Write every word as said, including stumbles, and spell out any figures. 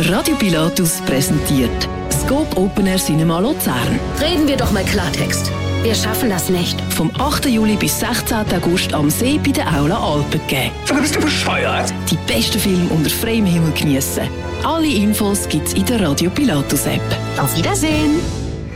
Radio Pilatus präsentiert Scope Open Air Cinema Luzern. Reden wir doch mal Klartext. Wir schaffen das nicht. Vom achten Juli bis sechzehnten August am See bei der Aula Alpengä. Du bist du bescheuert? Die besten Filme unter freiem Himmel geniessen. Alle Infos gibt's in der Radio Pilatus App. Auf Wiedersehen.